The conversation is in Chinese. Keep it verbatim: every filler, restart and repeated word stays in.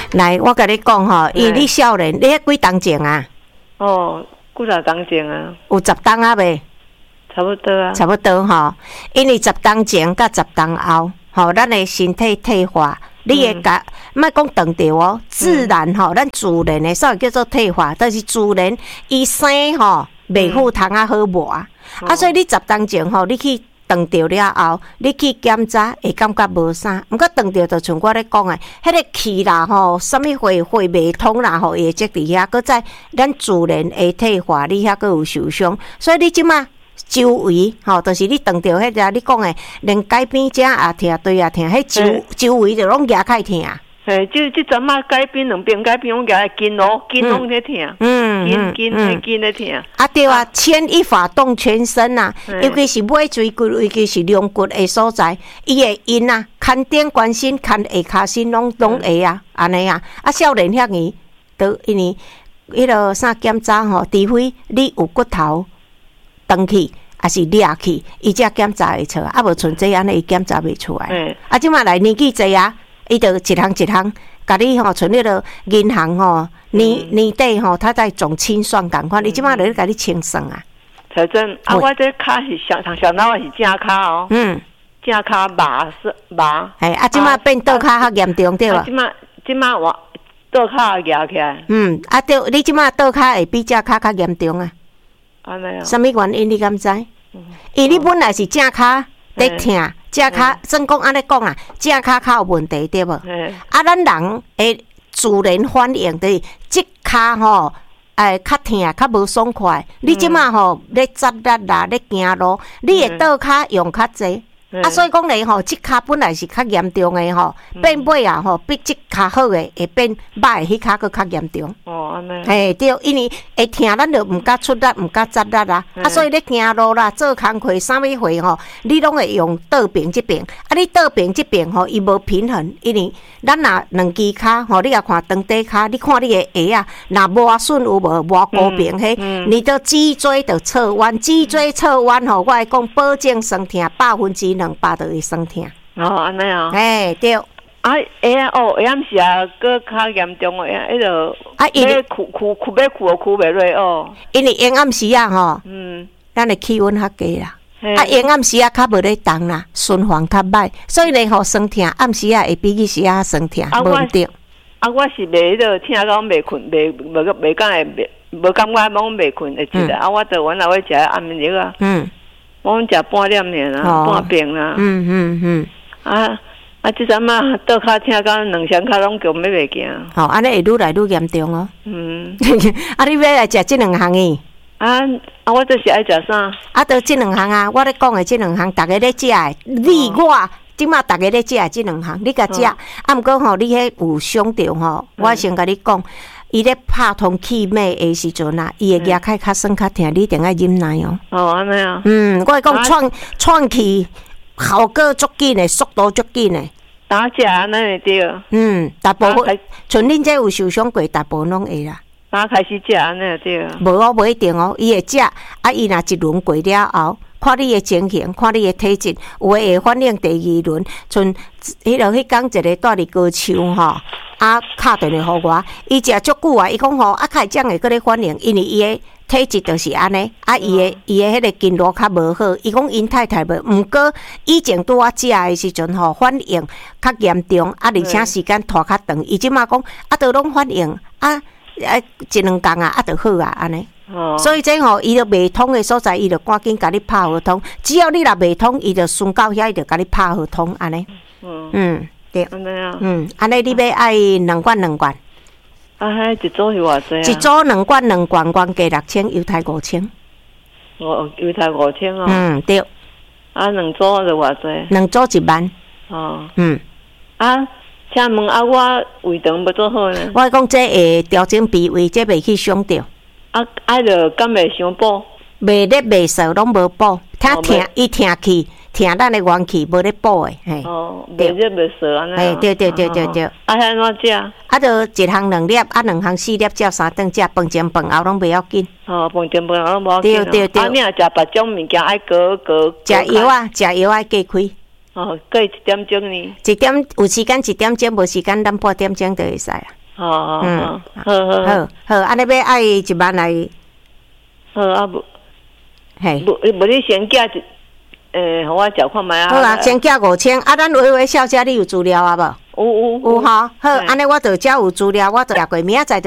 来，我甲你讲吼，因为你少年，你迄几当前啊？ 哦，几十当前啊？ 有十当啊未？ 差不多啊。 差不多吼，因为十当前甲十当后，吼，咱的身体退化，你会甲莫讲长着哦，自然吼，咱自然的所谓叫做退化，但是自然伊生吼袂赴汤啊好磨啊，啊，所以你十当前吼，你去。长着了后，你去检查会感觉无啥，毋过长着就像我咧讲诶，迄个气啦吼，啥物血血未通啦吼，会积伫遐，搁在咱自然会退化，你遐搁有受伤，所以你即马周围吼，就是你长着迄只你讲诶，连改边遮也疼，对也疼，迄周周围就拢牙开疼。 嘿，即即阵仔改变两边改变，我夹筋咯，筋拢咧疼， 嗯， 筋筋筋筋咧疼。 啊对啊，牵一发动全身呐，尤其是尾椎骨，尤其是龙骨的所在，伊会因啊，牵顶关心，牵下骹心拢拢会啊，安尼啊。啊，少年遐尼，都因为迄落啥检查吼，除非你有骨头长去，还是裂去，伊才检查会出，啊无像这安尼检查袂出来。啊，即马来年纪济啊。伊就一项一项，甲你吼，像迄落银行吼，年年底吼，他在总清算共款，伊即马就咧甲你清算啊。 才真啊，我这骹是上上上脑是正骹哦，嗯，正骹麻是麻。 哎，啊，即马变倒骹较严重对无？ 即马即马我倒骹夹起来。嗯， 啊对，你即马倒骹会比正骹较严重啊。安尼啊？什么原因你敢知？因为你本来是正骹在疼。正骹，真讲安尼讲啊，正骹较有问题对无？啊，咱人诶自然反应就是即骹吼，诶较疼，较无爽快。你即马吼咧扎力啦，咧行路，你会倒骹用较济。啊，所以讲咧吼，即骹本来是较严重诶吼，变尾啊吼，比即骹好诶会变歹，迄骹佫较严重。哦，安尼。嘿，对，因为会疼，咱就毋敢出力，毋敢扎力啊。啊，所以咧行路啦，做工课啥物货吼，你拢会用倒边即边。啊，你倒边即边吼，伊无平衡，因为咱若两支骹吼，你也看长底骹，你看你诶鞋啊，若磨损有无磨高平嘿，你的脊椎就侧弯，脊椎侧弯吼，我来讲保证酸疼百分之两百就会酸疼。 哦，安尼啊。 哎，对。 啊，鞋啊，哦，鞋暗时啊，搁较严重诶，迄个啊，伊咧裤裤裤要裤裤袂落哦。因为阴暗时啊，吼，嗯，咱诶气温较低啦，啊，阴暗时啊较无咧动啦，循环较歹，所以咧吼酸疼，暗时啊会比起时啊酸疼，无对。啊，我是袂迄个听讲袂困，袂无袂敢会袂无感觉讲袂困会一个，啊，我就原来我食安眠药啊，嗯，我食半粒尔啦，半瓶啦，嗯嗯嗯，啊。啊，即阵嘛倒骹听讲两双骹拢强要袂行。吼，安尼会愈来愈严重哦。嗯，啊，你要来食即两项诶？啊啊，我就是爱食啥？啊，就即两项啊！我咧讲诶，即两项，逐个咧食诶，你我即马逐个咧食诶，即两项，你甲食。啊，毋过吼，你迄有伤着吼，我先甲你讲，伊咧拍通气脉诶时阵啊，伊会牙开较酸较疼，你一定爱忍耐哦。哦，安尼啊。嗯，我讲喘喘气。效果足紧诶，速度足紧诶。打食安尼会对。嗯，大部分像恁这有受伤过，大部分拢会啦。打开始食安尼会对。无哦，无一定哦，伊会食，啊，伊若一轮过了后，看你诶情形，看你诶体质，有诶会反映第二轮。像迄落迄工一个住伫高树吼，啊，敲电话互我，伊食足久啊，伊讲吼，啊，开始会搁咧反应，因为伊诶。体质就是安尼，啊，伊诶伊诶迄个经络较无好，伊讲因太太无，毋过以前拄我食诶时阵吼，反应较严重，啊，而且时间拖较长，伊即马讲啊，都拢反应啊，啊一两工啊，啊就好啊，安尼。哦。所以这吼，伊就未通诶所在，伊就赶紧甲你拍合同。只要你若未通，伊就顺到遐，伊就甲你拍合同，安尼。嗯。嗯，对。安尼啊。嗯，安尼你要爱两罐两罐。啊，迄一组是偌济啊？一组两罐两罐，原价六千，犹太五千。哦，犹太五千哦。嗯，对。啊，两组就偌济？两组一万。哦。嗯。啊，请问啊，我胃肠要做好呢？我讲这会调整脾胃，这袂去伤着。啊，啊，着敢袂伤补？袂咧袂瘦，拢无补，他疼伊疼气。疼咱的元气无咧补诶，嘿。哦，袂热袂涩安尼。嘿，对对对对对。啊，遐安怎食？啊，就一项两粒，啊，两项四粒，照三顿食，饭前饭后拢袂要紧。哦，饭前饭后拢无要紧。对对对。啊，你若食别种物件，爱隔隔。食药啊，食药爱隔开。哦，隔一点钟呢。一点有时间一点钟，无时间咱半点钟就会使啊。 好，嗯，好好好好，安尼要爱一万来， 好啊不，嘿，无无你先寄一，诶，互我缴看卖啊。 好啊，先寄五千，啊，咱微微小姐你有资料啊无？ 有有有吼，好，安尼我就只有资料，我就掠过明仔载。